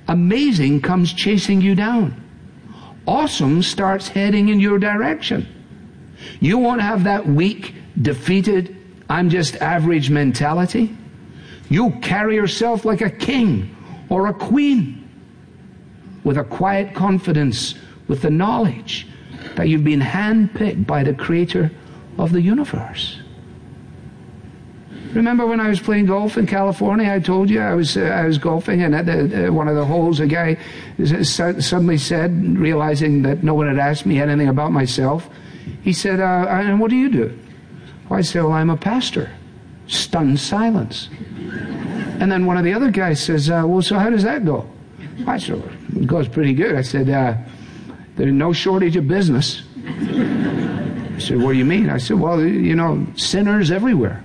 Amazing comes chasing you down. Awesome starts heading in your direction. You won't have that weak, defeated, I'm just average mentality. You'll carry yourself like a king or a queen with a quiet confidence, with the knowledge that you've been handpicked by the Creator of the universe. Remember when I was playing golf in California? I told you I was golfing, and at one of the holes, a guy suddenly said, realizing that no one had asked me anything about myself, he said, "And what do you do?" Well, I said, "Well, I'm a pastor." Stunned silence. And then one of the other guys says, "Well, so how does that go?" I said, "It goes pretty good." I said, "There's no shortage of business." He said, "What do you mean?" I said, "Well, sinners everywhere."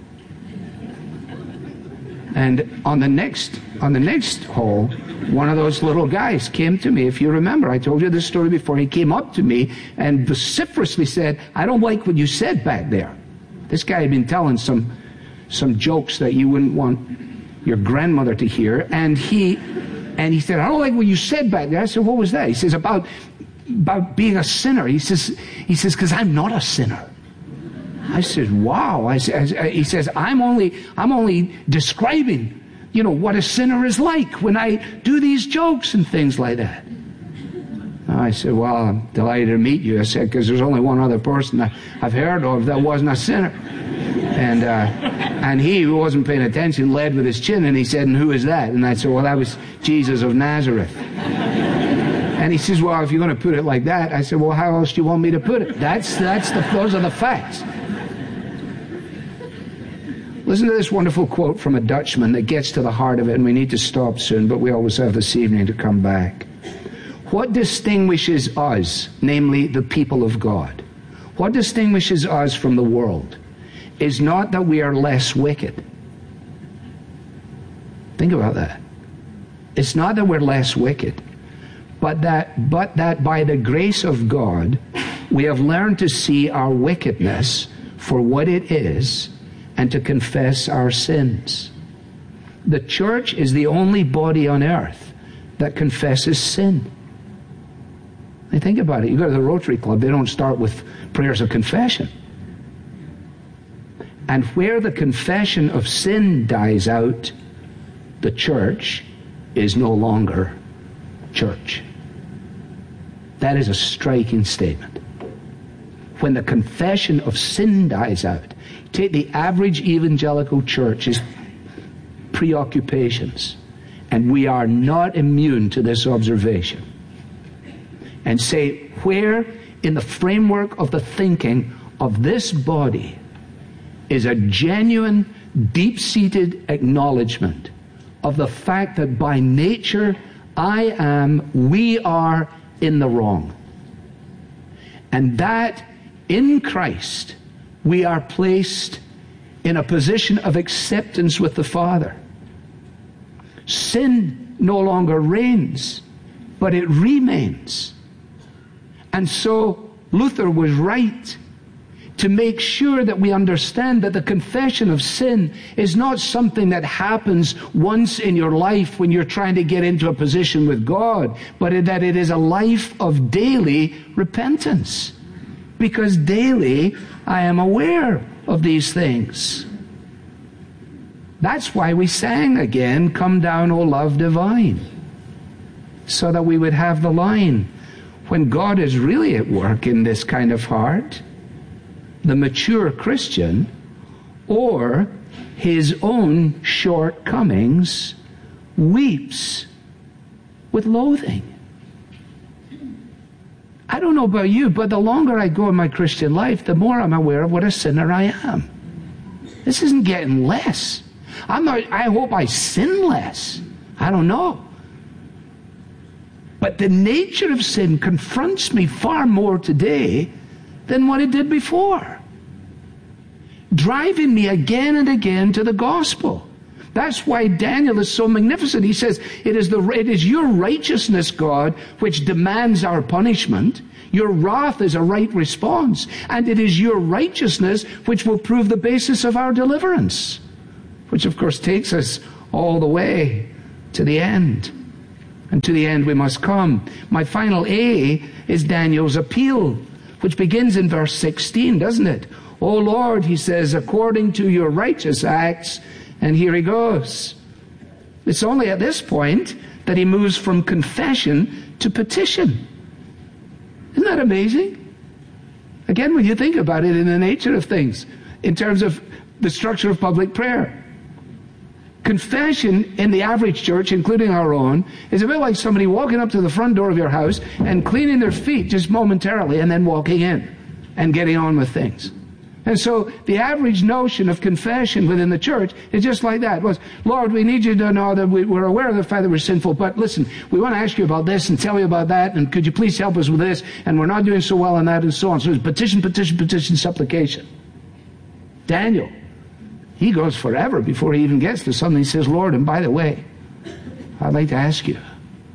And on the next hole, one of those little guys came to me. If you remember, I told you this story before. He came up to me and vociferously said, "I don't like what you said back there." This guy had been telling some jokes that you wouldn't want your grandmother to hear, and he said, "I don't like what you said back there." I said, "What was that?" He says, about being a sinner. He says, "'Cause I'm not a sinner." I said, "Wow." He says, I'm only describing, what a sinner is like when I do these jokes and things like that. I said, "Well, I'm delighted to meet you." I said, "'Cause there's only one other person I've heard of that wasn't a sinner." And he, who wasn't paying attention, led with his chin, and he said, "And who is that?" And I said, "Well, that was Jesus of Nazareth." And he says, "Well, if you're going to put it like that," I said, "Well, how else do you want me to put it?" Those are the facts. Listen to this wonderful quote from a Dutchman that gets to the heart of it, and we need to stop soon, but we always have this evening to come back. What distinguishes us, namely the people of God, what distinguishes us from the world is not that we are less wicked. Think about that. It's not that we're less wicked, but that by the grace of God, we have learned to see our wickedness for what it is and to confess our sins. The church is the only body on earth that confesses sin. And think about it. You go to the Rotary Club, they don't start with prayers of confession. And where the confession of sin dies out, the church is no longer church. That is a striking statement. When the confession of sin dies out, take the average evangelical church's preoccupations, and we are not immune to this observation, and say, where in the framework of the thinking of this body is a genuine, deep-seated acknowledgement of the fact that by nature we are in the wrong. And that in Christ we are placed in a position of acceptance with the Father. Sin no longer reigns, but it remains. And so Luther was right to make sure that we understand that the confession of sin is not something that happens once in your life when you're trying to get into a position with God, but that it is a life of daily repentance. Because daily I am aware of these things. That's why we sang again, "Come down, O love divine," so that we would have the line, when God is really at work in this kind of heart, the mature Christian, or his own shortcomings, weeps with loathing. I don't know about you, but the longer I go in my Christian life, the more I'm aware of what a sinner I am. This isn't getting less. I hope I sin less. I don't know. But the nature of sin confronts me far more today than what it did before, driving me again and again to the gospel. That's why Daniel is so magnificent. He says, it is your righteousness, God, which demands our punishment. Your wrath is a right response. And it is your righteousness which will prove the basis of our deliverance. Which, of course, takes us all the way to the end. and to the end we must come. My final A is Daniel's appeal, which begins in verse 16, doesn't it? O Lord, he says, according to your righteous acts, and here he goes. It's only at this point that he moves from confession to petition. Isn't that amazing? Again, when you think about it in the nature of things, in terms of the structure of public prayer, confession in the average church, including our own, is a bit like somebody walking up to the front door of your house and cleaning their feet just momentarily and then walking in and getting on with things. And so the average notion of confession within the church is just like that. It was, Lord, we need you to know that we're aware of the fact that we're sinful, but listen, we want to ask you about this and tell you about that, and could you please help us with this, and we're not doing so well on that, and so on. So it's petition, petition, petition, supplication. Daniel, he goes forever before he even gets to something. He says, Lord, and by the way, I'd like to ask you.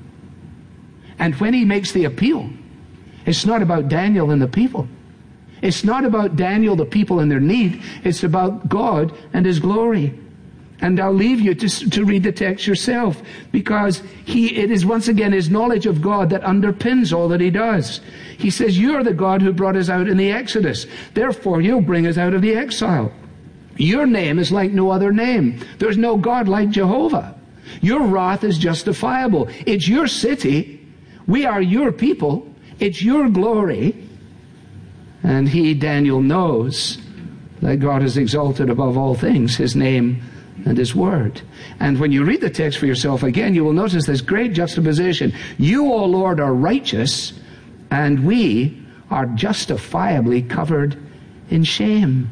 And when he makes the appeal, it's not about Daniel and the people. It's not about Daniel, the people, and their need. It's about God and his glory. And I'll leave you to read the text yourself, because it is once again his knowledge of God that underpins all that he does. He says, you're the God who brought us out in the Exodus. Therefore, you'll bring us out of the exile. Your name is like no other name. There's no God like Jehovah. Your wrath is justifiable. It's your city. We are your people. It's your glory. And he, Daniel, knows that God is exalted above all things, his name and his word. And when you read the text for yourself again, you will notice this great juxtaposition. You, O Lord, are righteous, and we are justifiably covered in shame.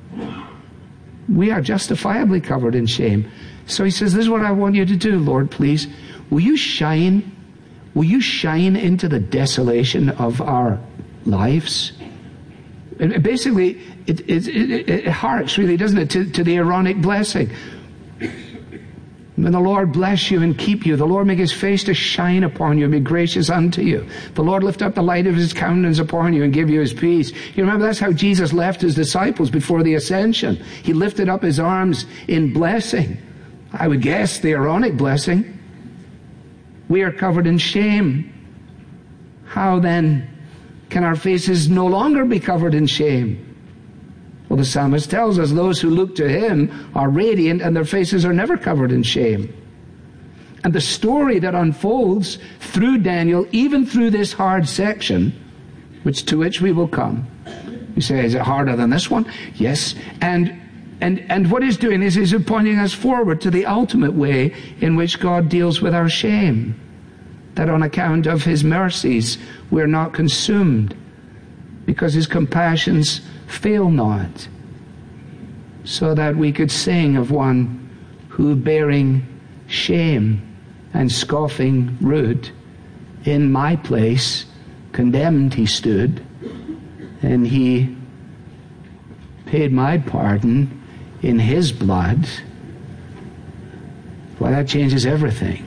We are justifiably covered in shame. So he says, this is what I want you to do, Lord, please. Will you shine into the desolation of our lives? Basically, it harks, really, doesn't it, to the Aaronic blessing. May the Lord bless you and keep you. The Lord make his face to shine upon you and be gracious unto you. The Lord lift up the light of his countenance upon you and give you his peace. You remember that's how Jesus left his disciples before the ascension. He lifted up his arms in blessing. I would guess the Aaronic blessing. We are covered in shame. How then can our faces no longer be covered in shame? Well, the psalmist tells us those who look to him are radiant and their faces are never covered in shame. And the story that unfolds through Daniel, even through this hard section, to which we will come. You say, is it harder than this one? Yes. And what he's doing is he's pointing us forward to the ultimate way in which God deals with our shame. That on account of his mercies we're not consumed, because his compassions fail not, so that we could sing of one who, bearing shame and scoffing rude, in my place condemned he stood, and he paid my pardon in his blood. Well, that changes everything.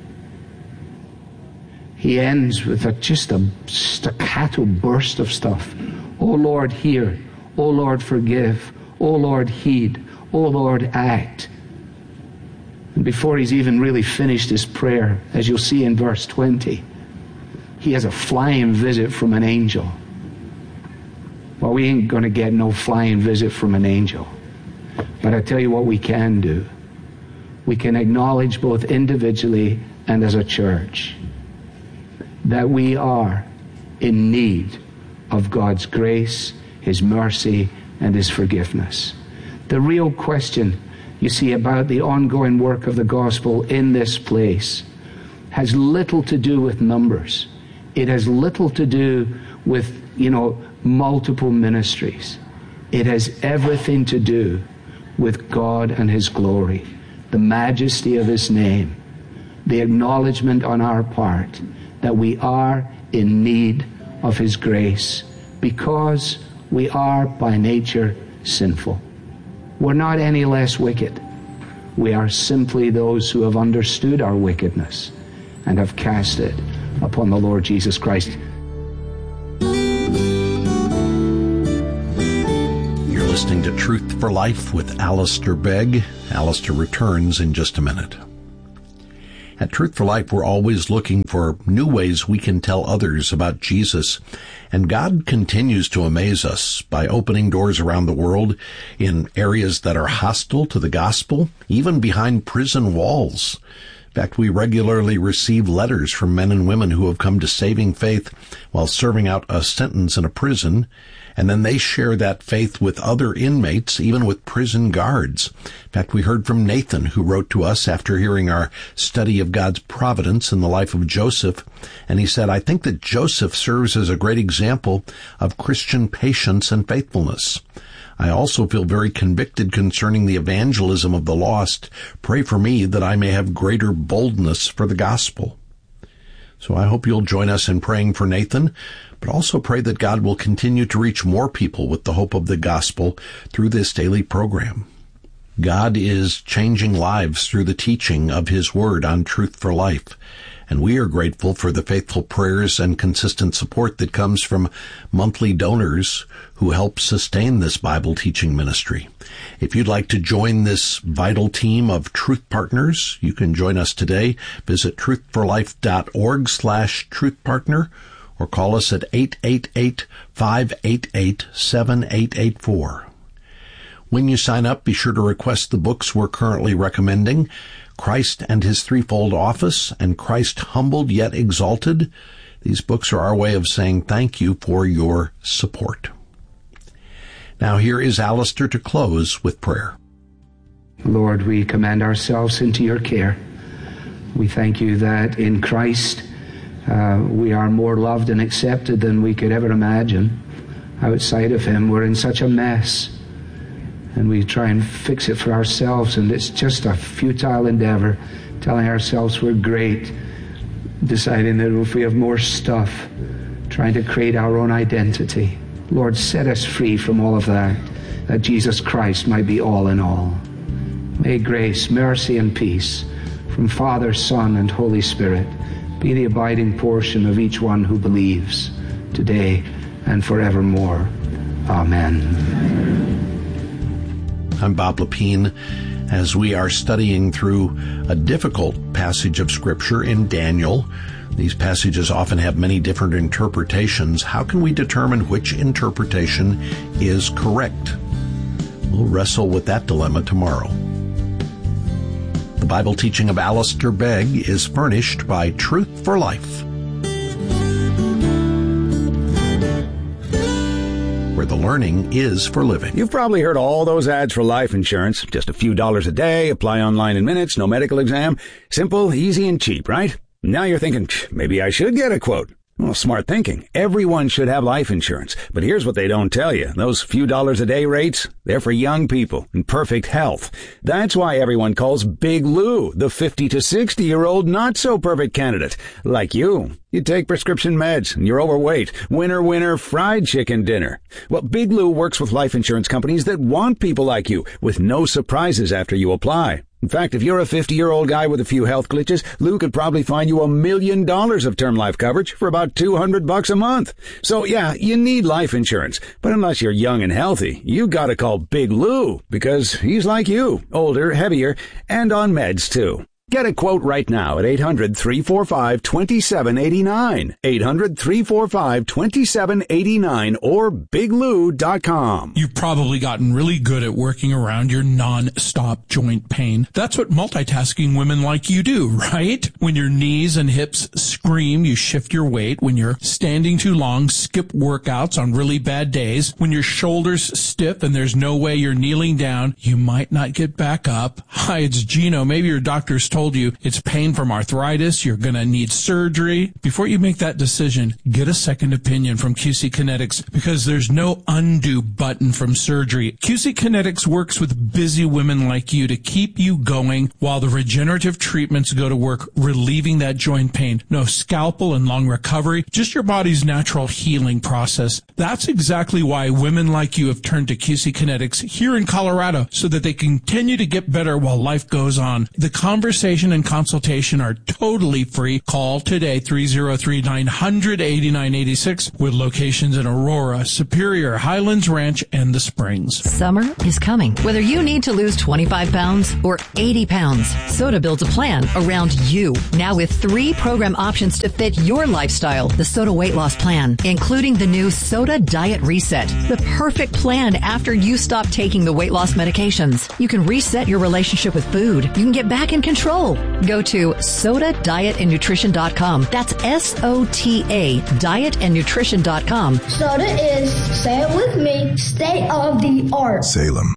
He ends with just a staccato burst of stuff. O Lord, hear. O Lord, forgive. O Lord, heed. O Lord, act. And before he's even really finished his prayer, as you'll see in verse 20, he has a flying visit from an angel. Well, we ain't going to get no flying visit from an angel. But I tell you what we can do. We can acknowledge both individually and as a church that we are in need of God's grace, his mercy, and his forgiveness. The real question, you see, about the ongoing work of the gospel in this place has little to do with numbers. It has little to do with, multiple ministries. It has everything to do with God and his glory, the majesty of his name, the acknowledgement on our part that we are in need of his grace because we are by nature sinful. We're not any less wicked. We are simply those who have understood our wickedness and have cast it upon the Lord Jesus Christ. You're listening to Truth for Life with Alistair Begg. Alistair returns in just a minute. At Truth for Life, we're always looking for new ways we can tell others about Jesus. And God continues to amaze us by opening doors around the world in areas that are hostile to the gospel, even behind prison walls. In fact, we regularly receive letters from men and women who have come to saving faith while serving out a sentence in a prison, and then they share that faith with other inmates, even with prison guards. In fact, we heard from Nathan, who wrote to us after hearing our study of God's providence in the life of Joseph, and he said, "I think that Joseph serves as a great example of Christian patience and faithfulness. I also feel very convicted concerning the evangelism of the lost. Pray for me that I may have greater boldness for the gospel." So I hope you'll join us in praying for Nathan, but also pray that God will continue to reach more people with the hope of the gospel through this daily program. God is changing lives through the teaching of His Word on Truth for Life, and we are grateful for the faithful prayers and consistent support that comes from monthly donors who help sustain this Bible teaching ministry. If you'd like to join this vital team of Truth Partners, you can join us today. Visit truthforlife.org/truthpartner or call us at 888-588-7884. When you sign up, be sure to request the books we're currently recommending: Christ and His Threefold Office and Christ Humbled Yet Exalted. These books are our way of saying thank you for your support. Now here is Alistair to close with prayer. Lord, we commend ourselves into your care. We thank you that in Christ we are more loved and accepted than we could ever imagine. Outside of Him, we're in such a mess. And we try and fix it for ourselves, and it's just a futile endeavor, telling ourselves we're great, deciding that if we have more stuff, trying to create our own identity. Lord, set us free from all of that Jesus Christ might be all in all. May grace, mercy, and peace from Father, Son, and Holy Spirit be the abiding portion of each one who believes today and forevermore. Amen. I'm Bob Lepine. As we are studying through a difficult passage of Scripture in Daniel, these passages often have many different interpretations. How can we determine which interpretation is correct? We'll wrestle with that dilemma tomorrow. The Bible teaching of Alistair Begg is furnished by Truth for Life, where the learning is for living. You've probably heard all those ads for life insurance. Just a few dollars a day, apply online in minutes, no medical exam. Simple, easy, and cheap, right? Now you're thinking, maybe I should get a quote. Well, smart thinking. Everyone should have life insurance. But here's what they don't tell you. Those few dollars a day rates, they're for young people in perfect health. That's why everyone calls Big Lou the 50 to 60-year-old not-so-perfect candidate. Like you. You take prescription meds and you're overweight. Winner, fried chicken dinner. Well, Big Lou works with life insurance companies that want people like you with no surprises after you apply. In fact, if you're a 50-year-old guy with a few health glitches, Lou could probably find you $1 million of term life coverage for about $200 a month. So yeah, you need life insurance. But unless you're young and healthy, you gotta call Big Lou because he's like you, older, heavier, and on meds too. Get a quote right now at 800-345-2789. 800-345-2789 or biglou.com. You've probably gotten really good at working around your non-stop joint pain. That's what multitasking women like you do, right? When your knees and hips scream, you shift your weight. When you're standing too long, skip workouts on really bad days. When your shoulders stiff and there's no way you're kneeling down, you might not get back up. Hi, it's Gino. Maybe your doctor's told you it's pain from arthritis, you're going to need surgery. Before you make that decision, get a second opinion from QC Kinetics because there's no undo button from surgery. QC Kinetics works with busy women like you to keep you going while the regenerative treatments go to work relieving that joint pain. No scalpel and long recovery, just your body's natural healing process. That's exactly why women like you have turned to QC Kinetics here in Colorado so that they continue to get better while life goes on. The conversation conversation and consultation are totally free. Call today, 303-900-8986, with locations in Aurora, Superior, Highlands Ranch, and the Springs. Summer is coming. Whether you need to lose 25 pounds or 80 pounds, Soda builds a plan around you. Now with 3 program options to fit your lifestyle. The Soda Weight Loss Plan, including the new Soda Diet Reset, the perfect plan after you stop taking the weight loss medications. You can reset your relationship with food. You can get back in control. Go to SodaDietAndNutrition.com. That's SOTA, dietandnutrition.com. Soda is, say it with me, state of the art. Salem.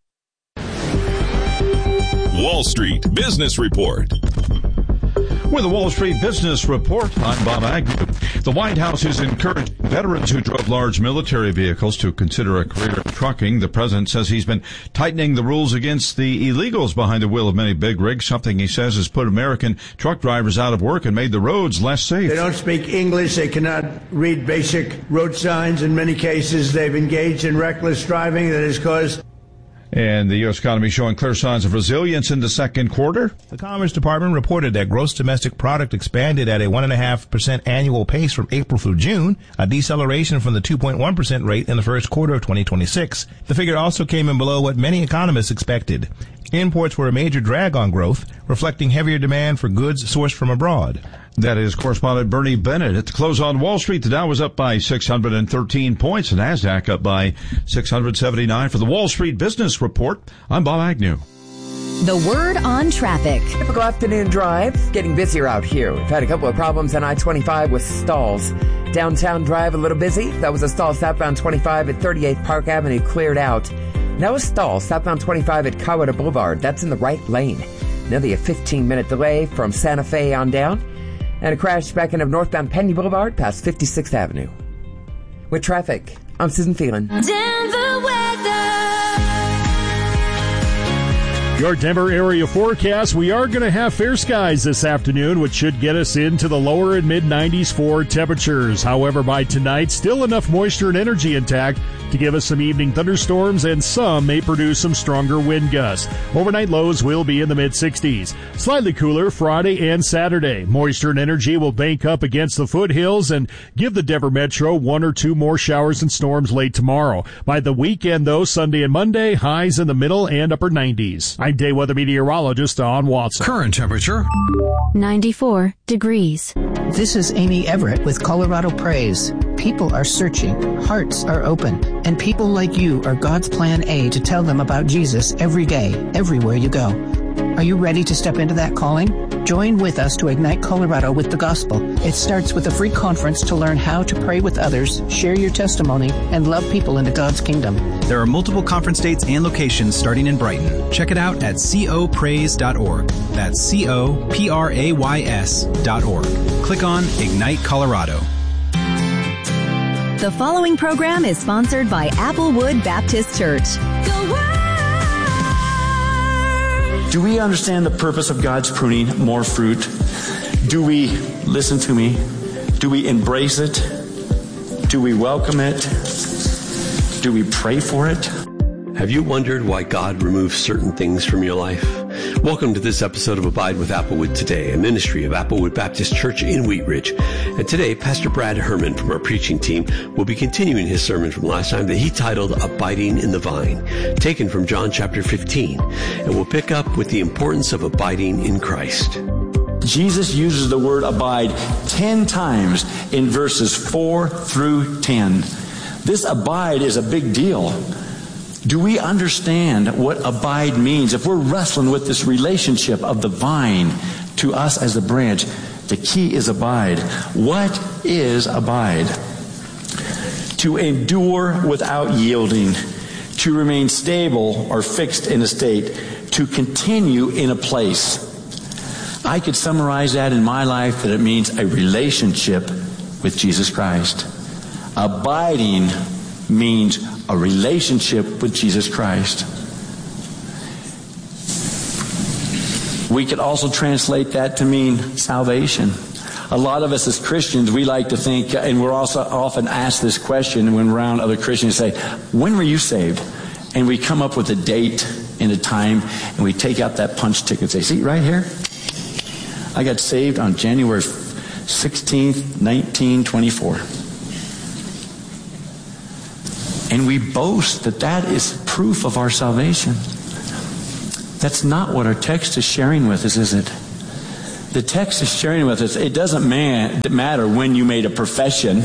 Wall Street Business Report. With the Wall Street Business Report, I'm Bob Agnew. The White House is encouraging veterans who drove large military vehicles to consider a career in trucking. The president says he's been tightening the rules against the illegals behind the wheel of many big rigs, something he says has put American truck drivers out of work and made the roads less safe. They don't speak English. They cannot read basic road signs. In many cases, they've engaged in reckless driving that has caused... And the U.S. economy showing clear signs of resilience in the second quarter. The Commerce Department reported that gross domestic product expanded at a 1.5% annual pace from April through June, a deceleration from the 2.1% rate in the first quarter of 2026. The figure also came in below what many economists expected. Imports were a major drag on growth, reflecting heavier demand for goods sourced from abroad. That is correspondent Bernie Bennett. At the close on Wall Street, the Dow was up by 613 points, and NASDAQ up by 679. For the Wall Street Business Report, I'm Bob Agnew. The word on traffic. Typical afternoon drive. Getting busier out here. We've had a couple of problems on I-25 with stalls. Downtown Drive a little busy. That was a stall southbound 25 at 38th Park Avenue cleared out. Now a stall southbound 25 at Colorado Boulevard. That's in the right lane. Nearly a 15-minute delay from Santa Fe on down. And a crash back end of northbound Penny Boulevard past 56th Avenue. With traffic, I'm Susan Phelan. Denver weather. Your Denver area forecast, we are going to have fair skies this afternoon, which should get us into the lower and mid-90s for temperatures. However, by tonight, still enough moisture and energy intact to give us some evening thunderstorms, and some may produce some stronger wind gusts. Overnight lows will be in the mid-60s. Slightly cooler Friday and Saturday. Moisture and energy will bank up against the foothills and give the Denver metro 1 or 2 more showers and storms late tomorrow. By the weekend, though, Sunday and Monday, highs in the middle and upper 90s. I'm day weather meteorologist Don Watson. Current temperature 94 degrees. This is Amy Everett with Colorado Praise. People are searching, hearts are open, and people like you are God's plan A to tell them about Jesus every day, everywhere you go. Are you ready to step into that calling? Join with us to ignite Colorado with the gospel. It starts with a free conference to learn how to pray with others, share your testimony, and love people into God's kingdom. There are multiple conference dates and locations starting in Brighton. Check it out at copraise.org. That's coprays.org. Click on Ignite Colorado. The following program is sponsored by Applewood Baptist Church. Do we understand the purpose of God's pruning more fruit? Do we listen to me? Do we embrace it? Do we welcome it? Do we pray for it? Have you wondered why God removes certain things from your life? Welcome to this episode of Abide with Applewood Today, a ministry of Applewood Baptist Church in Wheat Ridge. And today, Pastor Brad Herman from our preaching team will be continuing his sermon from last time that he titled Abiding in the Vine, taken from John chapter 15. And we'll pick up with the importance of abiding in Christ. Jesus uses the word abide 10 times in verses 4 through 10. This abide is a big deal. Do we understand what abide means? If we're wrestling with this relationship of the vine to us as the branch, the key is abide. What is abide? To endure without yielding, to remain stable or fixed in a state, to continue in a place. I could summarize that in my life that it means a relationship with Jesus Christ. Abiding means a relationship with Jesus Christ. We could also translate that to mean salvation. A lot of us as Christians, we like to think, and we're also often asked this question when we're around other Christians, say, when were you saved? And we come up with a date and a time, and we take out that punch ticket and say, see, right here, I got saved on January 16th, 1924. And we boast that that is proof of our salvation. That's not what our text is sharing with us, is it? The text is sharing with us, it doesn't matter when you made a profession,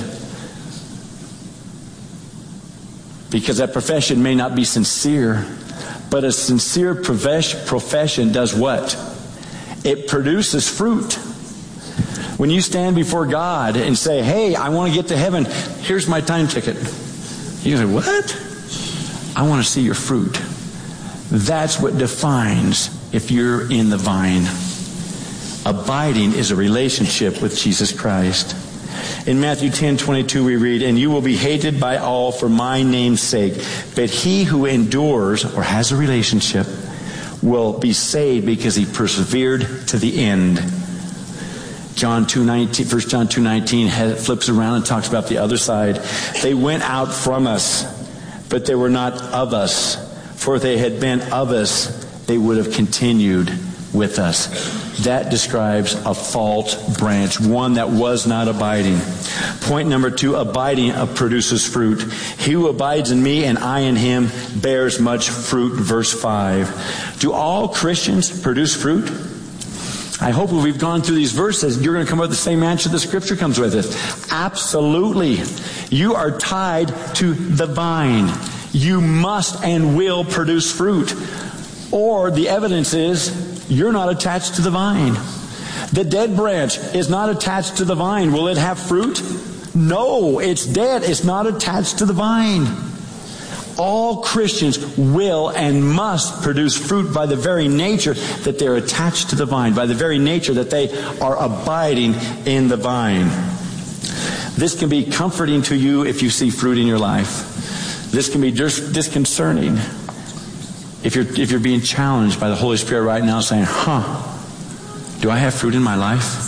because that profession may not be sincere, but a sincere profession does what? It produces fruit. When you stand before God and say, hey, I want to get to heaven, here's my time ticket. You say, what? I want to see your fruit. That's what defines if you're in the vine. Abiding is a relationship with Jesus Christ. In Matthew 10:22 we read, and you will be hated by all for my name's sake, but he who endures or has a relationship will be saved because he persevered to the end. 1 John 2:19 flips around and talks about the other side. They went out from us, but they were not of us. For if they had been of us, they would have continued with us. That describes a false branch, one that was not abiding. Point number 2, abiding produces fruit. He who abides in me and I in him bears much fruit. Verse 5. Do all Christians produce fruit? I hope if we've gone through these verses, you're going to come up with the same answer the Scripture comes with it. Absolutely. You are tied to the vine. You must and will produce fruit. Or the evidence is you're not attached to the vine. The dead branch is not attached to the vine. Will it have fruit? No, it's dead. It's not attached to the vine. All Christians will and must produce fruit by the very nature that they're attached to the vine, by the very nature that they are abiding in the vine. This can be comforting to you if you see fruit in your life. This can be disconcerting if you're being challenged by the Holy Spirit right now saying, do I have fruit in my life?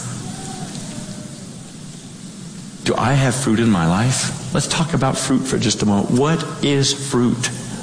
Do I have fruit in my life? Let's talk about fruit for just a moment. What is fruit?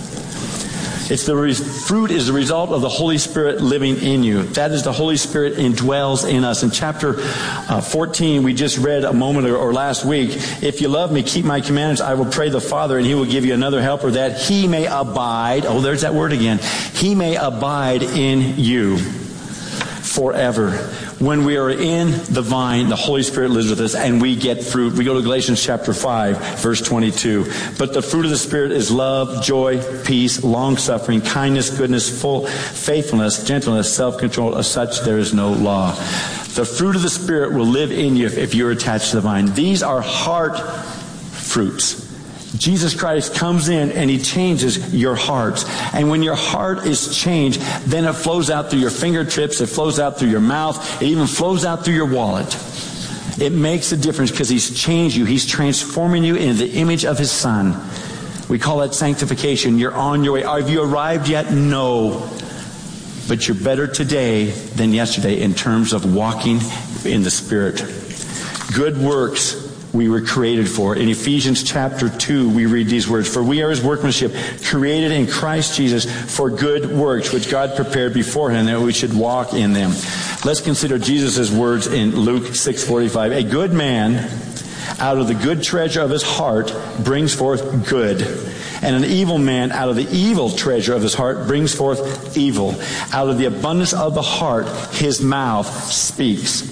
Fruit is the result of the Holy Spirit living in you. That is, the Holy Spirit indwells in us. In chapter 14, we just read a moment or last week, if you love me, keep my commandments, I will pray the Father, and he will give you another helper that he may abide. Oh, there's that word again. He may abide in you forever. When we are in the vine, the Holy Spirit lives with us and we get fruit. We go to Galatians chapter 5, verse 22. But the fruit of the Spirit is love, joy, peace, long-suffering, kindness, goodness, full faithfulness, gentleness, self-control. As such, there is no law. The fruit of the Spirit will live in you if you're attached to the vine. These are heart fruits. Jesus Christ comes in and he changes your heart. And when your heart is changed, then it flows out through your fingertips, it flows out through your mouth, it even flows out through your wallet. It makes a difference because he's changed you. He's transforming you into the image of his Son. We call that sanctification. You're on your way. Have you arrived yet? No. But you're better today than yesterday in terms of walking in the Spirit. Good works we were created for. In Ephesians chapter 2, we read these words, for we are his workmanship, created in Christ Jesus for good works, which God prepared beforehand that we should walk in them. Let's consider Jesus' words in Luke 6:45. A good man out of the good treasure of his heart brings forth good, and an evil man out of the evil treasure of his heart brings forth evil. Out of the abundance of the heart, his mouth speaks.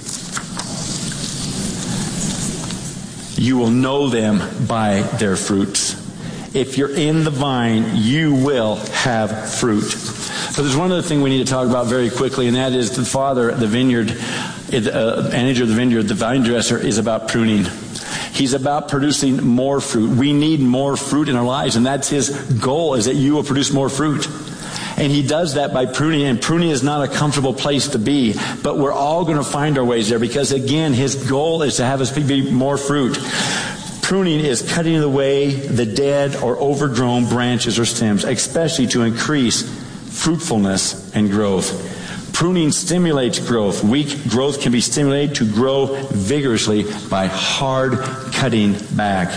You will know them by their fruits. If you're in the vine, you will have fruit. So there's one other thing we need to talk about very quickly, and that is the father, the vineyard, manager of the vineyard, the vine dresser, is about pruning. He's about producing more fruit. We need more fruit in our lives, and that's his goal, is that you will produce more fruit. And he does that by pruning, and pruning is not a comfortable place to be, but we're all going to find our ways there because, again, his goal is to have us be more fruit. Pruning is cutting away the dead or overgrown branches or stems, especially to increase fruitfulness and growth. Pruning stimulates growth. Weak growth can be stimulated to grow vigorously by hard cutting back,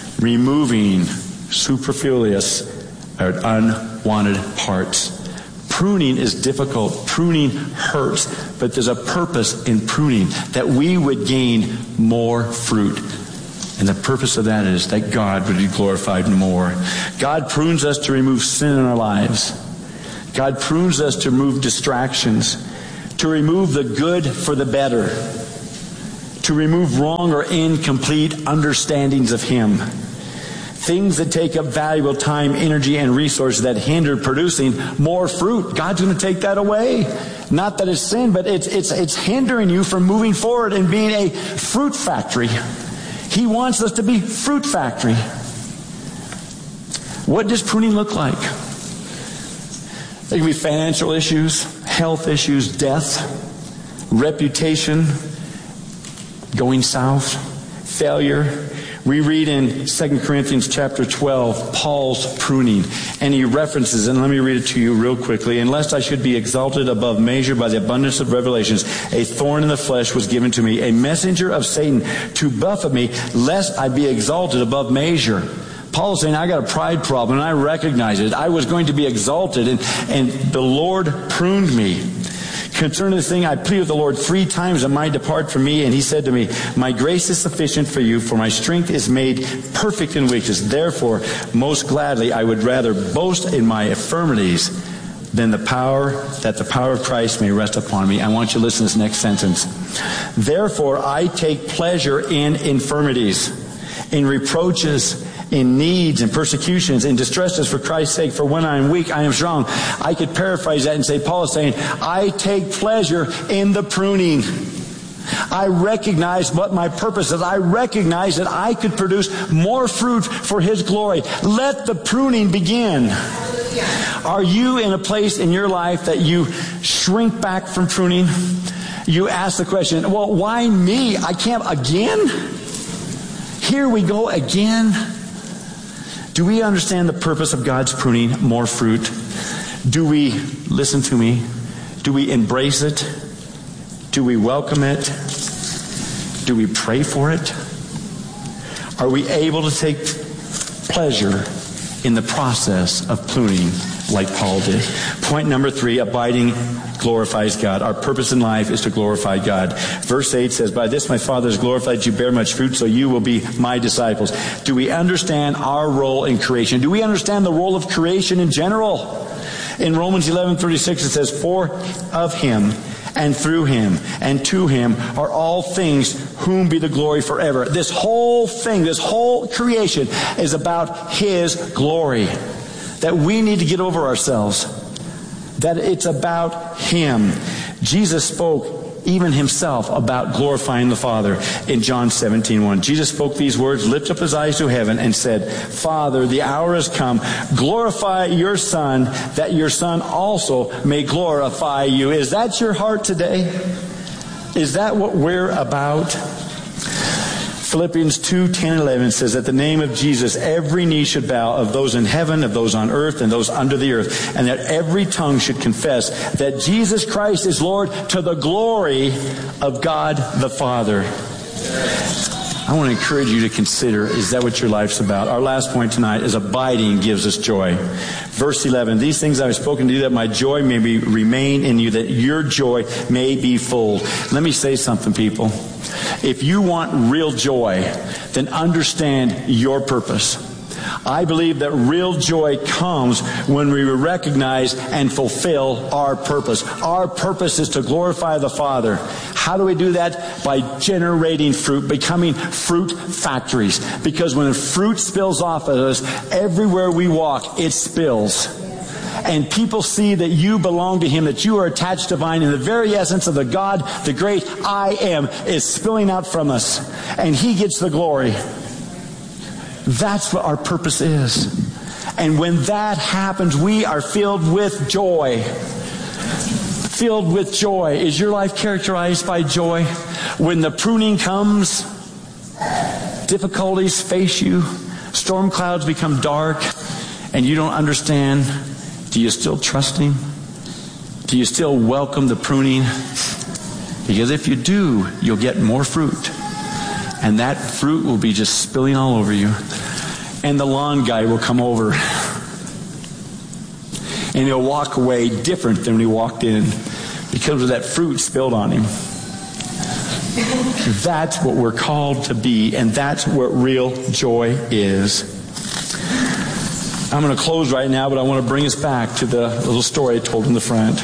removing superfluous or unwanted parts. Pruning is difficult. Pruning hurts. But there's a purpose in pruning, that we would gain more fruit. And the purpose of that is that God would be glorified more. God prunes us to remove sin in our lives. God prunes us to remove distractions, to remove the good for the better, to remove wrong or incomplete understandings of Him. Things that take up valuable time, energy, and resources that hinder producing more fruit. God's going to take that away. Not that it's sin, but it's hindering you from moving forward and being a fruit factory. He wants us to be fruit factory. What does pruning look like? There can be financial issues, health issues, death, reputation, going south, failure. We read in 2 Corinthians chapter 12, Paul's pruning, and he references, and let me read it to you real quickly. Unless I should be exalted above measure by the abundance of revelations, a thorn in the flesh was given to me, a messenger of Satan to buffet me, lest I be exalted above measure. Paul's saying, I got a pride problem, and I recognize it. I was going to be exalted, and the Lord pruned me. Concerning this thing, I pleaded with the Lord 3 times that might depart from me, and He said to me, my grace is sufficient for you, for my strength is made perfect in weakness. Therefore, most gladly, I would rather boast in my infirmities than the power of Christ may rest upon me. I want you to listen to this next sentence. Therefore, I take pleasure in infirmities, in reproaches, in needs and persecutions, in distresses for Christ's sake. For when I am weak, I am strong. I could paraphrase that and say, Paul is saying, I take pleasure in the pruning. I recognize what my purpose is. I recognize that I could produce more fruit for His glory. Let the pruning begin. Are you in a place in your life that you shrink back from pruning? You ask the question, well, why me? I can't again? Here we go again. Do we understand the purpose of God's pruning? More fruit. Do we, listen to me, do we embrace it? Do we welcome it? Do we pray for it? Are we able to take pleasure in the process of pruning like Paul did? Point number 3, abiding glorifies God. Our purpose in life is to glorify God. Verse 8 says, by this my Father is glorified, you bear much fruit, so you will be my disciples. Do we understand our role in creation? Do we understand the role of creation in general? In Romans 11:36 it says, for of Him and through Him and to Him are all things, whom be the glory forever. This whole thing, this whole creation is about His glory. That we need to get over ourselves. That it's about Him. Jesus spoke even Himself about glorifying the Father in John 17:1. Jesus spoke these words, lifted up His eyes to heaven and said, Father, the hour has come. Glorify your Son, that your Son also may glorify you. Is that your heart today? Is that what we're about? Philippians 2:10-11 says, at the name of Jesus, every knee should bow, of those in heaven, of those on earth, and those under the earth, and that every tongue should confess that Jesus Christ is Lord, to the glory of God the Father. I want to encourage you to consider, is that what your life's about? Our last point tonight is abiding gives us joy. Verse 11, these things I have spoken to you, that my joy may remain in you, that your joy may be full. Let me say something, people. If you want real joy, then understand your purpose. I believe that real joy comes when we recognize and fulfill our purpose. Our purpose is to glorify the Father. How do we do that? By generating fruit, becoming fruit factories. Because when fruit spills off of us, everywhere we walk, it spills. And people see that you belong to Him, that you are attached to vine, and the very essence of the God, the great I Am, is spilling out from us. And He gets the glory. That's what our purpose is. And when that happens, we are filled with joy. Filled with joy. Is your life characterized by joy? When the pruning comes, difficulties face you, storm clouds become dark, and you don't understand, do you still trust Him? Do you still welcome the pruning? Because if you do, you'll get more fruit. And that fruit will be just spilling all over you. And the lawn guy will come over. And he'll walk away different than when he walked in because of that fruit spilled on him. That's what we're called to be, and that's what real joy is. I'm going to close right now, but I want to bring us back to the little story I told in the front.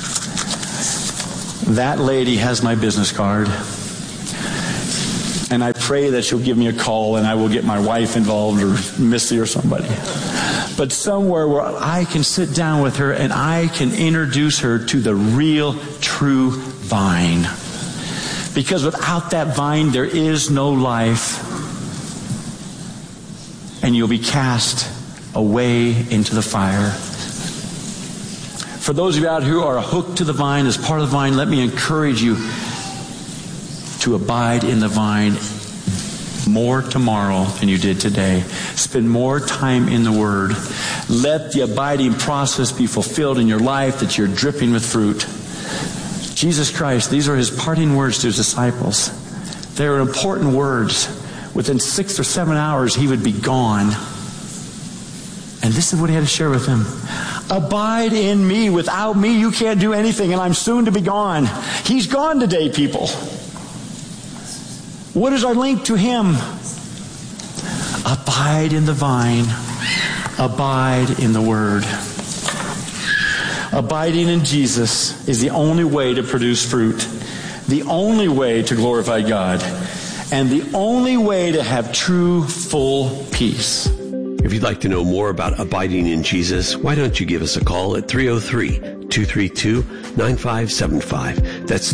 That lady has my business card. And I pray that she'll give me a call and I will get my wife involved or Missy or somebody. But somewhere where I can sit down with her and I can introduce her to the real, true vine. Because without that vine, there is no life. And you'll be cast away into the fire. For those of you out who are hooked to the vine, as part of the vine, let me encourage you to abide in the vine more tomorrow than you did today. Spend more time in the Word. Let the abiding process be fulfilled in your life, that you're dripping with fruit. Jesus Christ, these are His parting words to His disciples. They are important words. Within 6 or 7 hours, He would be gone. And this is what He had to share with them. Abide in me. Without me, you can't do anything, and I'm soon to be gone. He's gone today, people. What is our link to Him? Abide in the vine. Abide in the Word. Abiding in Jesus is the only way to produce fruit, the only way to glorify God, and the only way to have true, full peace. If you'd like to know more about abiding in Jesus, why don't you give us a call at 303-232-9575. That's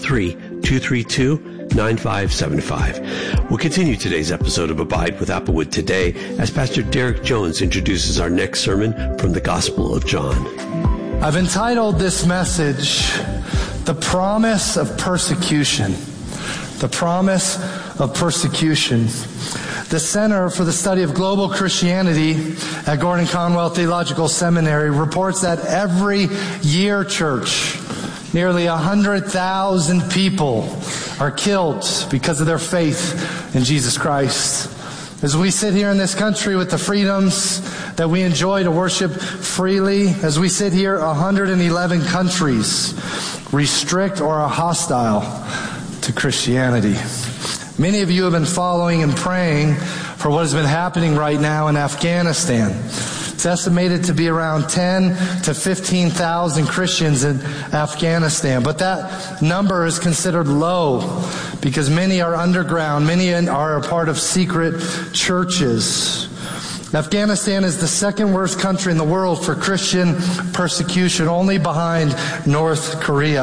303-232-9575. We'll continue today's episode of Abide with Applewood today as Pastor Derek Jones introduces our next sermon from the Gospel of John. I've entitled this message, The Promise of Persecution. The Promise of Persecution. The Center for the Study of Global Christianity at Gordon Conwell Theological Seminary reports that every year, church, nearly 100,000 people are killed because of their faith in Jesus Christ. As we sit here in this country with the freedoms that we enjoy to worship freely, as we sit here, 111 countries restrict or are hostile to Christianity. Many of you have been following and praying for what has been happening right now in Afghanistan. It's estimated to be around 10 to 15,000 Christians in Afghanistan. But that number is considered low because many are underground. Many are a part of secret churches. Afghanistan is the second worst country in the world for Christian persecution, only behind North Korea.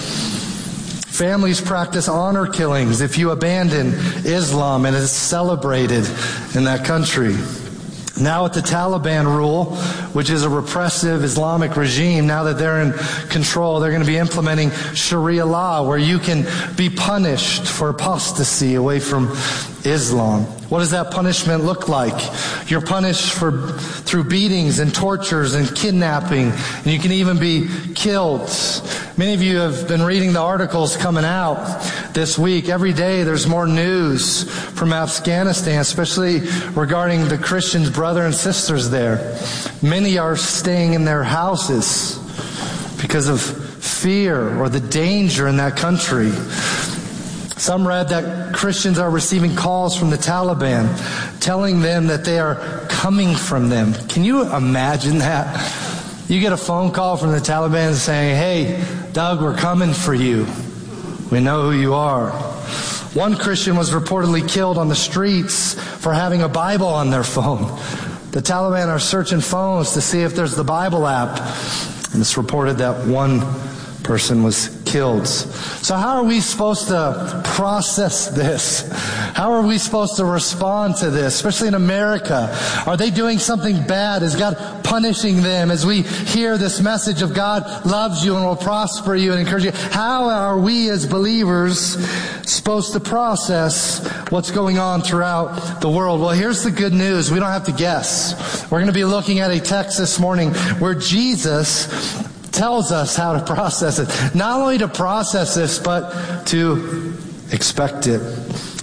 Families practice honor killings if you abandon Islam, and it's celebrated in that country. Now with the Taliban rule, which is a repressive Islamic regime, now that they're in control, they're going to be implementing Sharia law where you can be punished for apostasy away from Islam. What does that punishment look like? You're punished through beatings and tortures and kidnapping, and you can even be killed. Many of you have been reading the articles coming out this week. Every day there's more news from Afghanistan, especially regarding the Christians, brothers and sisters there. Many are staying in their houses because of fear or the danger in that country. Some read that Christians are receiving calls from the Taliban telling them that they are coming from them. Can you imagine that? You get a phone call from the Taliban saying, "Hey, Doug, we're coming for you. We know who you are." One Christian was reportedly killed on the streets for having a Bible on their phone. The Taliban are searching phones to see if there's the Bible app. And it's reported that one person was killed. So how are we supposed to process this? How are we supposed to respond to this, especially in America? Are they doing something bad? Is God punishing them as we hear this message of God loves you and will prosper you and encourage you? How are we as believers supposed to process what's going on throughout the world? Well, here's the good news. We don't have to guess. We're going to be looking at a text this morning where Jesus tells us how to process it. Not only to process this, but to expect it.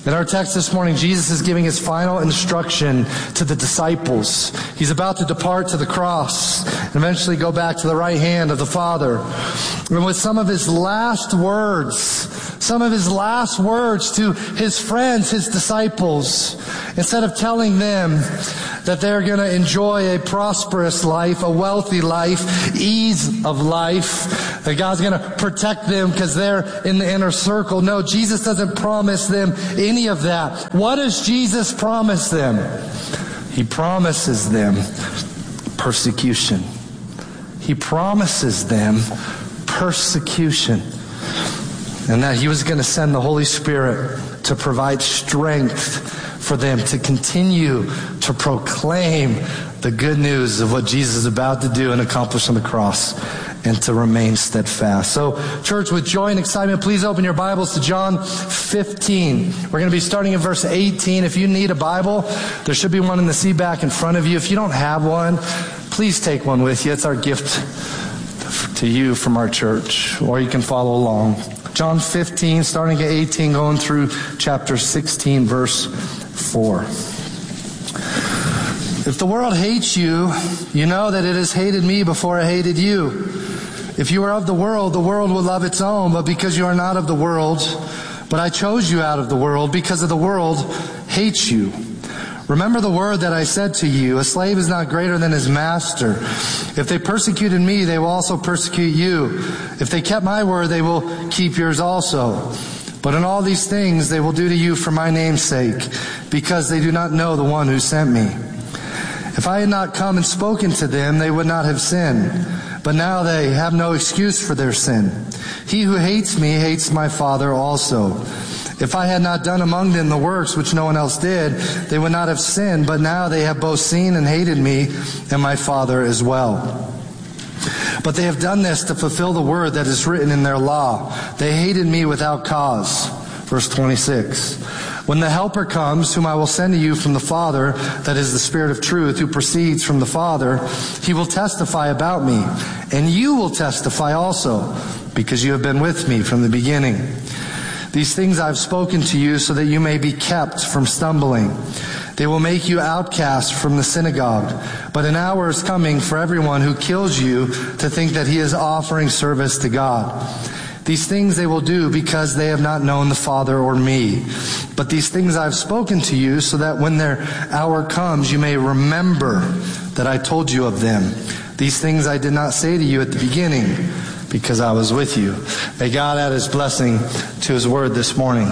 In our text this morning, Jesus is giving his final instruction to the disciples. He's about to depart to the cross and eventually go back to the right hand of the Father. And with some of his last words to his friends, his disciples, instead of telling them that they're going to enjoy a prosperous life, a wealthy life, ease of life, that God's going to protect them because they're in the inner circle. No, Jesus doesn't promise them any of that. What does Jesus promise them? He promises them persecution. He promises them persecution. And that he was going to send the Holy Spirit to provide strength for them to continue to proclaim the good news of what Jesus is about to do and accomplish on the cross, and to remain steadfast. So, church, with joy and excitement, please open your Bibles to John 15. We're going to be starting in verse 18. If you need a Bible, there should be one in the seat back in front of you. If you don't have one, please take one with you. It's our gift to you from our church, or you can follow along. John 15, starting at 18, going through chapter 16, verse 4. If the world hates you, you know that it has hated me before it hated you. If you are of the world will love its own. But because you are not of the world, but I chose you out of the world, because of the world hates you. Remember the word that I said to you, a slave is not greater than his master. If they persecuted me, they will also persecute you. If they kept my word, they will keep yours also. But in all these things they will do to you for my name's sake, because they do not know the one who sent me. If I had not come and spoken to them, they would not have sinned. But now they have no excuse for their sin. He who hates me hates my Father also. If I had not done among them the works which no one else did, they would not have sinned. But now they have both seen and hated me and my Father as well. But they have done this to fulfill the word that is written in their law. They hated me without cause. Verse 26. When the Helper comes, whom I will send to you from the Father, that is the Spirit of truth, who proceeds from the Father, he will testify about me. And you will testify also, because you have been with me from the beginning. These things I have spoken to you so that you may be kept from stumbling. They will make you outcasts from the synagogue. But an hour is coming for everyone who kills you to think that he is offering service to God. These things they will do because they have not known the Father or me. But these things I have spoken to you so that when their hour comes, you may remember that I told you of them. These things I did not say to you at the beginning, because I was with you. May God add his blessing to his word this morning.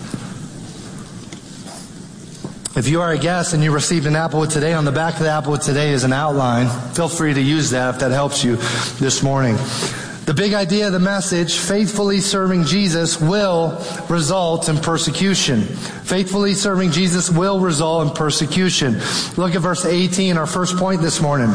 If you are a guest and you received an Applewood Today, on the back of the Applewood Today is an outline. Feel free to use that if that helps you this morning. The big idea of the message, faithfully serving Jesus will result in persecution. Faithfully serving Jesus will result in persecution. Look at verse 18, our first point this morning.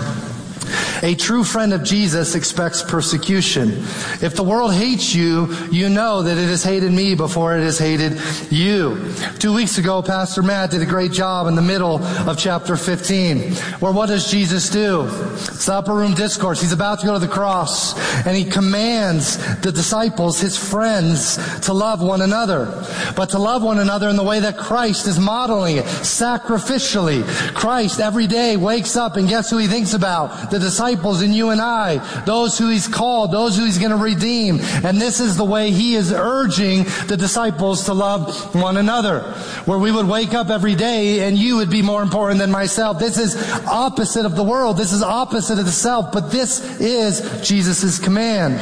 A true friend of Jesus expects persecution. If the world hates you, you know that it has hated me before it has hated you. 2 weeks ago, Pastor Matt did a great job in the middle of chapter 15, where what does Jesus do? It's the upper room discourse. He's about to go to the cross, and he commands the disciples, his friends, to love one another. But to love one another in the way that Christ is modeling it, sacrificially. Christ every day wakes up, and guess who he thinks about? The disciples and you and I, those who he's called, those who he's going to redeem. And this is the way he is urging the disciples to love one another. Where we would wake up every day and you would be more important than myself. This is opposite of the world. This is opposite of the self. But this is Jesus' command.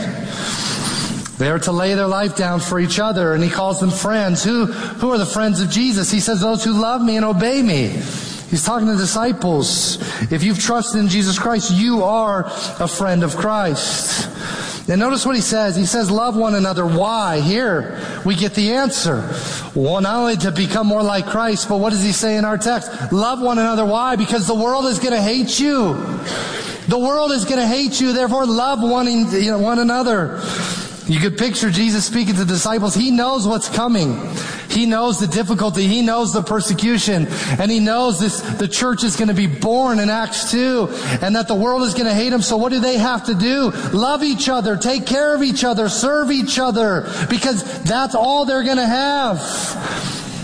They are to lay their life down for each other, and he calls them friends. Who are the friends of Jesus? He says, those who love me and obey me. He's talking to disciples. If you've trusted in Jesus Christ, you are a friend of Christ. And notice what he says. He says, love one another. Why? Here we get the answer. Well, not only to become more like Christ, but what does he say in our text? Love one another. Why? Because the world is going to hate you. The world is going to hate you. Therefore, love one another. You could picture Jesus speaking to the disciples. He knows what's coming. He knows the difficulty. He knows the persecution. And he knows the church is going to be born in Acts 2. And that the world is going to hate him. So what do they have to do? Love each other. Take care of each other. Serve each other. Because that's all they're going to have.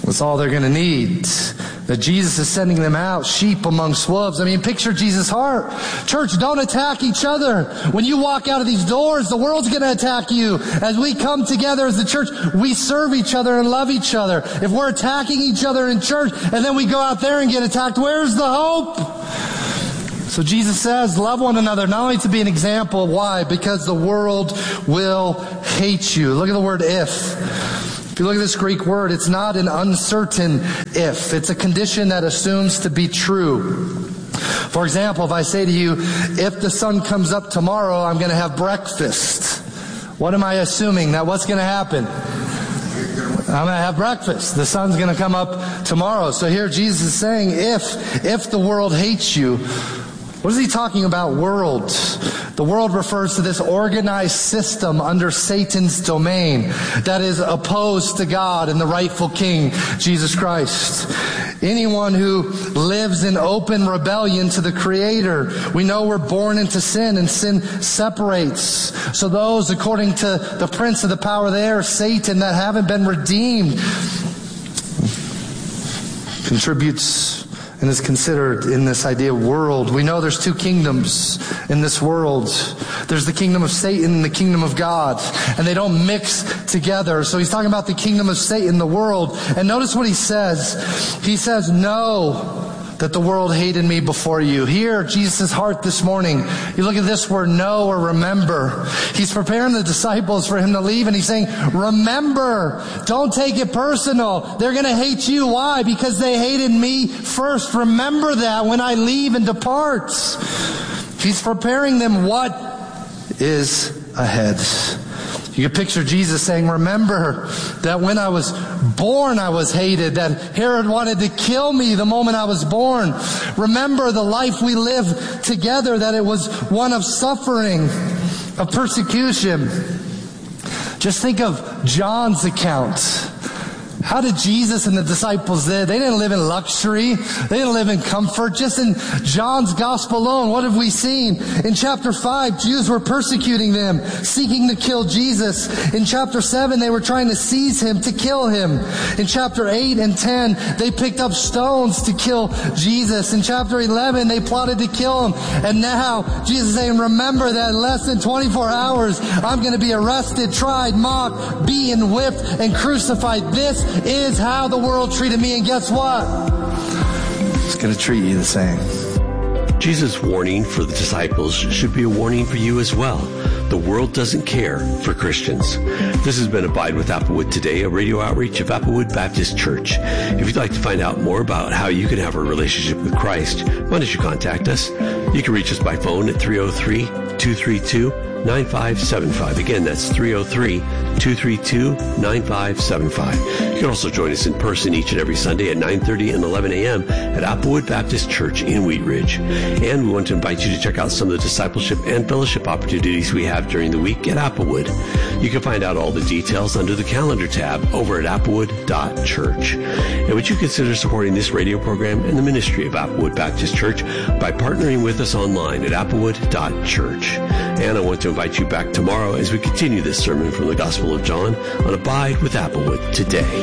That's all they're going to need. That Jesus is sending them out, sheep amongst wolves. I mean, picture Jesus' heart. Church, don't attack each other. When you walk out of these doors, the world's going to attack you. As we come together as the church, we serve each other and love each other. If we're attacking each other in church and then we go out there and get attacked, where's the hope? So Jesus says, love one another, not only to be an example. Why? Because the world will hate you. Look at the word if. If you look at this Greek word, it's not an uncertain if. It's a condition that assumes to be true. For example, if I say to you, if the sun comes up tomorrow, I'm going to have breakfast. What am I assuming? That what's going to happen? I'm going to have breakfast. The sun's going to come up tomorrow. So here Jesus is saying, if the world hates you, what is he talking about, world? The world refers to this organized system under Satan's domain that is opposed to God and the rightful King, Jesus Christ. Anyone who lives in open rebellion to the Creator, we know we're born into sin, and sin separates. So those, according to the prince of the power of the air, Satan, that haven't been redeemed, contributes and is considered in this idea of world. We know there's two kingdoms in this world. There's the kingdom of Satan and the kingdom of God, and they don't mix together. So he's talking about the kingdom of Satan, the world. And notice what he says. He says, know that the world hated me before you. Here, Jesus' heart this morning, you look at this word, know or remember. He's preparing the disciples for him to leave, and he's saying, remember, don't take it personal. They're going to hate you. Why? Because they hated me first. Remember that when I leave and depart. He's preparing them what is ahead. You can picture Jesus saying, remember that when I was born I was hated, that Herod wanted to kill me the moment I was born. Remember the life we lived together, that it was one of suffering, of persecution. Just think of John's account. How did Jesus and the disciples live? They didn't live in luxury. They didn't live in comfort. Just in John's gospel alone, what have we seen? In chapter 5, Jews were persecuting them, seeking to kill Jesus. In chapter 7, they were trying to seize him, to kill him. In chapter 8 and 10, they picked up stones to kill Jesus. In chapter 11, they plotted to kill him. And now, Jesus is saying, remember that in less than 24 hours, I'm going to be arrested, tried, mocked, beaten, whipped, and crucified. This is how the world treated me, and guess what? It's going to treat you the same. Jesus' warning for the disciples should be a warning for you as well. The world doesn't care for Christians. This has been Abide with Applewood Today, a radio outreach of Applewood Baptist Church. If you'd like to find out more about how you can have a relationship with Christ, why don't you contact us? You can reach us by phone at 303-232-9575. Again, that's 303-232-9575. You can also join us in person each and every Sunday at 9:30 and 11 a.m. at Applewood Baptist Church in Wheat Ridge. And we want to invite you to check out some of the discipleship and fellowship opportunities we have during the week at Applewood. You can find out all the details under the calendar tab over at applewood.church. And would you consider supporting this radio program and the ministry of Applewood Baptist Church by partnering with us online at applewood.church. And I want to invite you back tomorrow as we continue this sermon from the Gospel of John on Abide with Applewood Today.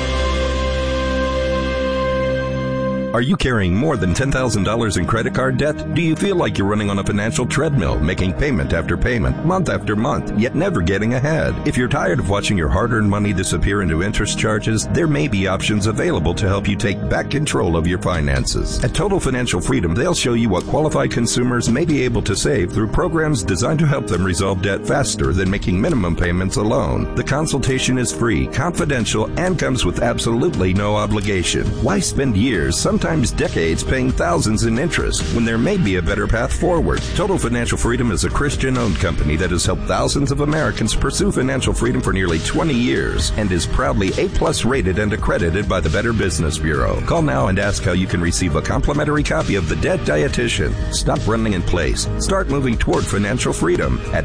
Are you carrying more than $10,000 in credit card debt? Do you feel like you're running on a financial treadmill, making payment after payment, month after month, yet never getting ahead? If you're tired of watching your hard-earned money disappear into interest charges, there may be options available to help you take back control of your finances. At Total Financial Freedom, they'll show you what qualified consumers may be able to save through programs designed to help them resolve debt faster than making minimum payments alone. The consultation is free, confidential, and comes with absolutely no obligation. Why spend years, sometimes decades, paying thousands in interest when there may be a better path forward? Total Financial Freedom is a Christian-owned company that has helped thousands of Americans pursue financial freedom for nearly 20 years and is proudly A+ rated and accredited by the Better Business Bureau. Call now and ask how you can receive a complimentary copy of The Debt Dietitian. Stop running in place. Start moving toward financial freedom at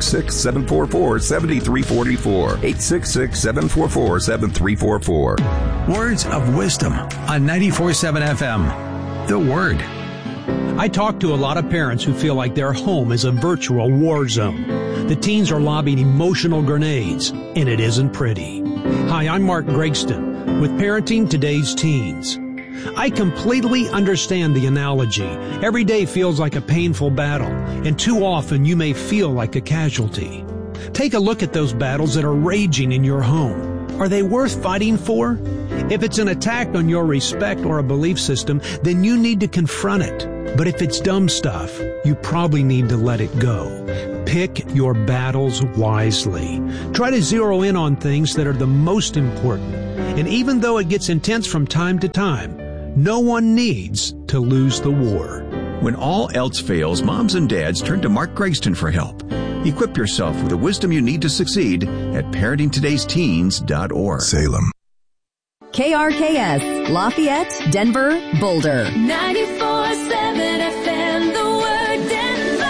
866-744-7344. 866-744-7344. Words of Wisdom on 94.7 FM. The Word. I talk to a lot of parents who feel like their home is a virtual war zone. The teens are lobbing emotional grenades, and it isn't pretty. Hi, I'm Mark Gregston. with parenting today's teens. I completely understand the analogy. Every day feels like a painful battle, and too often you may feel like a casualty. Take a look at those battles that are raging in your home. Are they worth fighting for? If it's an attack on your respect or a belief system, then you need to confront it. But if it's dumb stuff, you probably need to let it go. Pick your battles wisely. Try to zero in on things that are the most important. And even though it gets intense from time to time, no one needs to lose the war. When all else fails, moms and dads turn to Mark Gregston for help. Equip yourself with the wisdom you need to succeed at parentingtodaysteens.org. Salem. KRKS, Lafayette, Denver, Boulder. 94.7 FM, The Word, Denver.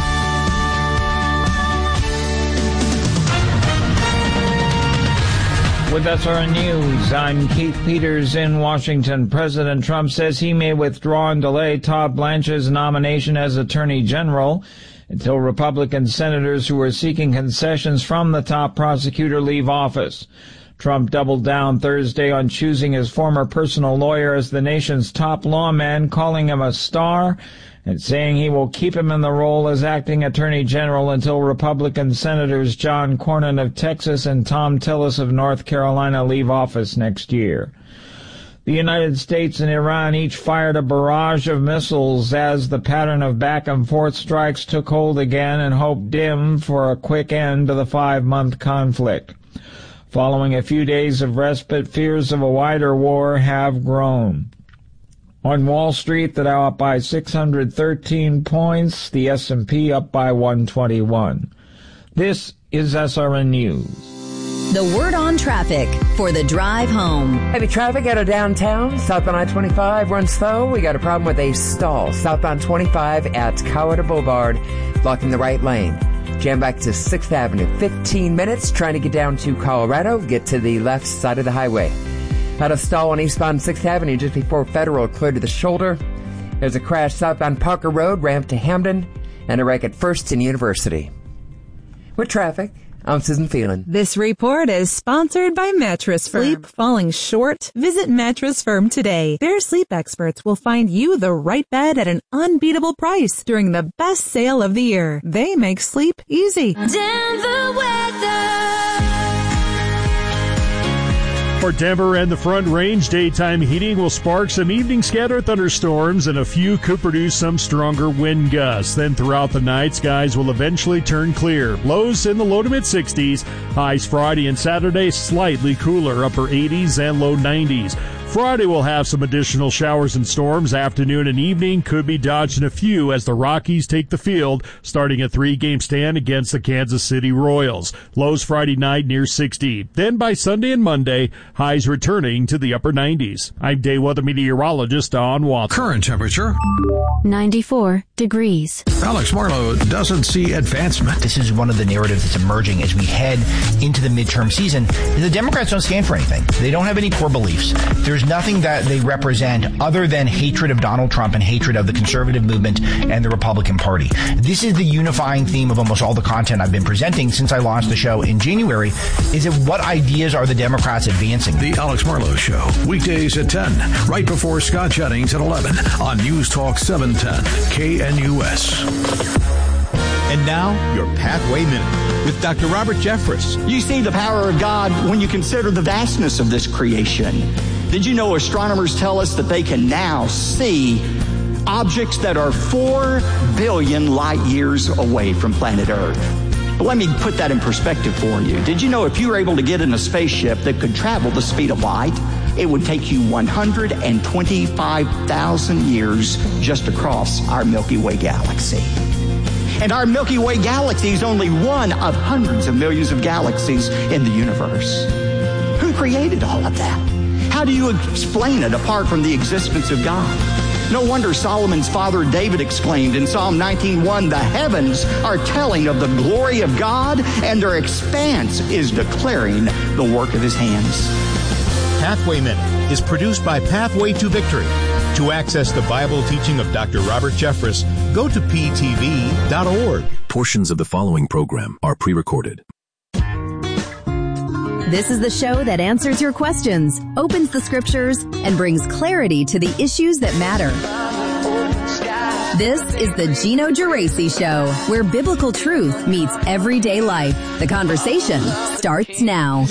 With SRN News, I'm Keith Peters in Washington. President Trump says he may withdraw and delay Todd Blanche's nomination as Attorney General until Republican senators who are seeking concessions from the top prosecutor leave office. Trump doubled down Thursday on choosing his former personal lawyer as the nation's top lawman, calling him a star and saying he will keep him in the role as acting Attorney General until Republican Senators John Cornyn of Texas and Thom Tillis of North Carolina leave office next year. The United States and Iran each fired a barrage of missiles as the pattern of back-and-forth strikes took hold again and hope dimmed for a quick end to the 5-month conflict. Following a few days of respite, fears of a wider war have grown. On Wall Street, the Dow up by 613 points, the S&P up by 121. This is SRN News. The word on traffic for the drive home. Heavy traffic out of downtown. Southbound I-25 runs slow. We got a problem with a stall. Southbound 25 at Coweta Boulevard, blocking the right lane. Jam back to 6th Avenue. 15 minutes trying to get down to Colorado. Get to the left side of the highway. Had a stall on eastbound 6th Avenue just before Federal, clear to the shoulder. There's a crash southbound Parker Road, ramp to Hamden, and a wreck at First and University. With traffic, I'm Susan Phelan. This report is sponsored by Mattress Firm. Sleep falling short? Visit Mattress Firm today. Their sleep experts will find you the right bed at an unbeatable price during the best sale of the year. They make sleep easy. Denver weather. For Denver and the Front Range, daytime heating will spark some evening scattered thunderstorms, and a few could produce some stronger wind gusts. Then throughout the night, skies will eventually turn clear. Lows in the low to mid-60s. Highs Friday and Saturday slightly cooler, upper 80s and low 90s. Friday will have some additional showers and storms. Afternoon and evening could be dodging a few as the Rockies take the field, starting a 3-game stand against the Kansas City Royals. Lows Friday night near 60. Then by Sunday and Monday, highs returning to the upper 90s. I'm day weather meteorologist Don Watson. Current temperature 94 degrees. Alex Marlowe doesn't see advancement. This is one of the narratives that's emerging as we head into the midterm season. The Democrats don't stand for anything. They don't have any core beliefs. There's nothing that they represent other than hatred of Donald Trump and hatred of the conservative movement and the Republican Party. This is the unifying theme of almost all the content I've been presenting since I launched the show in January. Is it what ideas are the Democrats advancing? The Alex Marlowe Show, weekdays at 10, right before Scott Jennings at 11 on News Talk 710 KNUS. And now, your Pathway Minute with Dr. Robert Jeffress. You see the power of God when you consider the vastness of this creation. Did you know astronomers tell us that they can now see objects that are 4 billion light years away from planet Earth? But let me put that in perspective for you. Did you know if you were able to get in a spaceship that could travel the speed of light, it would take you 125,000 years just across our Milky Way galaxy? And our Milky Way galaxy is only one of hundreds of millions of galaxies in the universe. Who created all of that? How do you explain it apart from the existence of God? No wonder Solomon's father David exclaimed in Psalm 19:1, "The heavens are telling of the glory of God, and their expanse is declaring the work of his hands." Pathway Minute is produced by Pathway to Victory. To access the Bible teaching of Dr. Robert Jeffress, go to ptv.org. Portions of the following program are pre-recorded. This is the show that answers your questions, opens the scriptures, and brings clarity to the issues that matter. This is the Gino Geraci Show, where biblical truth meets everyday life. The conversation starts now.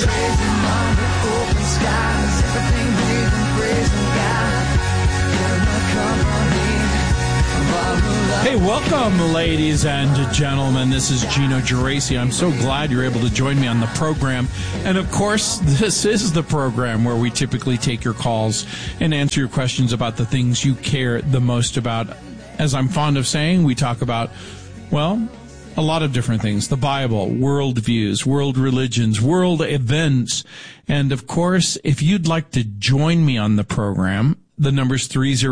Hey, welcome, ladies and gentlemen. This is Gino Geraci. I'm so glad you're able to join me on the program. And, of course, this is the program where we typically take your calls and answer your questions about the things you care the most about. As I'm fond of saying, we talk about, well, a lot of different things. The Bible, world views, world religions, world events. And, of course, if you'd like to join me on the program, the number's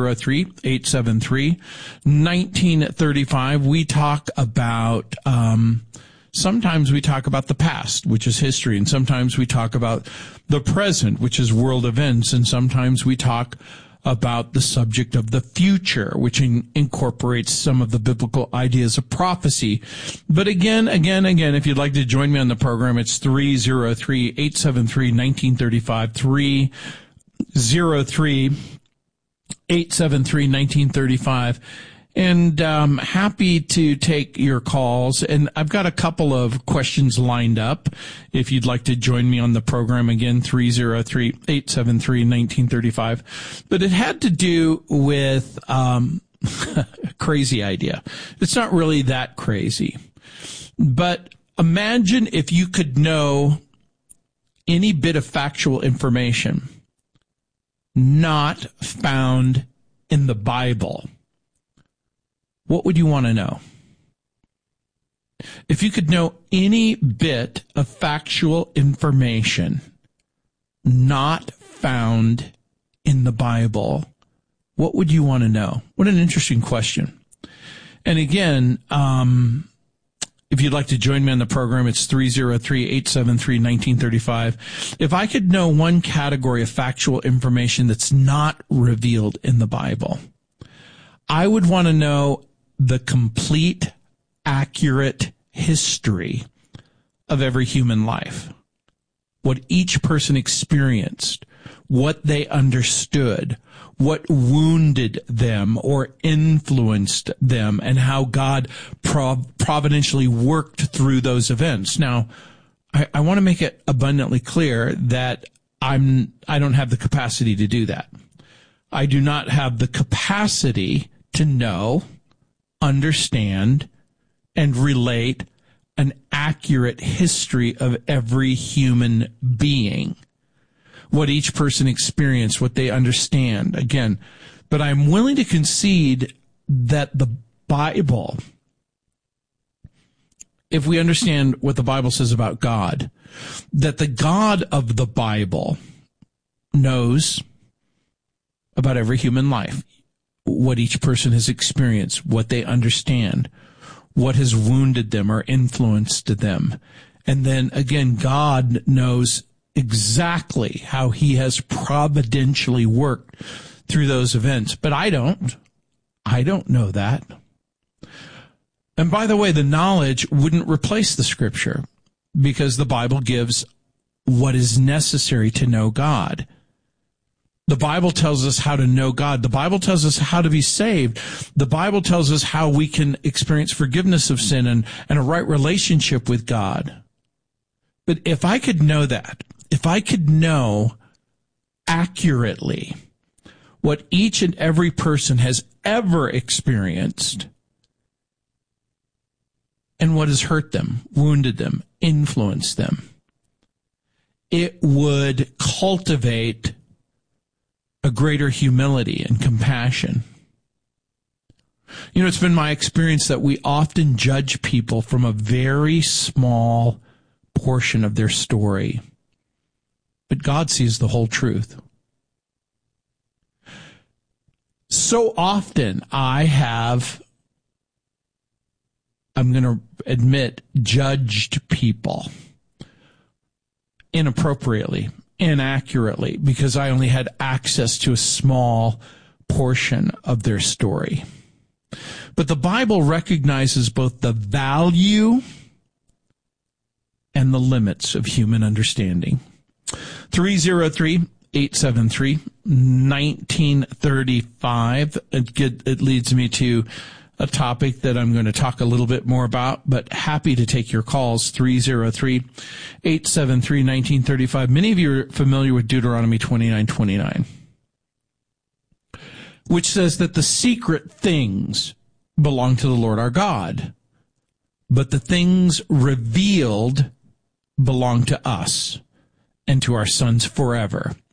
303-873-1935. We talk about, sometimes we talk about the past, which is history, and sometimes we talk about the present, which is world events, and sometimes we talk about the subject of the future, which incorporates some of the biblical ideas of prophecy. But again, if you'd like to join me on the program, it's 303-873-1935, 303-873-1935. And happy to take your calls. And I've got a couple of questions lined up. If you'd like to join me on the program, again, 303-873-1935. But it had to do with a crazy idea. It's not really that crazy. But imagine if you could know any bit of factual information not found in the Bible. What would you want to know? If you could know any bit of factual information not found in the Bible, what would you want to know? What an interesting question. And again, if you'd like to join me on the program, it's 303-873-1935. If I could know one category of factual information that's not revealed in the Bible, I would want to know the complete, accurate history of every human life. What each person experienced, what they understood, what wounded them or influenced them, and how God providentially worked through those events. Now, I want to make it abundantly clear that I don't have the capacity to do that. I do not have the capacity to know, understand, and relate an accurate history of every human being. What each person experienced, what they understand. Again, but I'm willing to concede that the Bible, if we understand what the Bible says about God, that the God of the Bible knows about every human life, what each person has experienced, what they understand, what has wounded them or influenced them. And then again, God knows exactly how he has providentially worked through those events. But I don't know that. And by the way, the knowledge wouldn't replace the scripture, because the Bible gives what is necessary to know God. The Bible tells us how to know God. The Bible tells us how to be saved. The Bible tells us how we can experience forgiveness of sin and a right relationship with God. But if I could know that, if I could know accurately what each and every person has ever experienced and what has hurt them, wounded them, influenced them, it would cultivate a greater humility and compassion. You know, it's been my experience that we often judge people from a very small portion of their story, but God sees the whole truth. So often I'm going to admit, judged people inappropriately, inaccurately, because I only had access to a small portion of their story. But the Bible recognizes both the value and the limits of human understanding. 303-873-1935. It leads me to a topic that I'm going to talk a little bit more about, but happy to take your calls, 303-873-1935. Many of you are familiar with Deuteronomy 29:29, which says that the secret things belong to the Lord our God, but the things revealed belong to us and to our sons forever.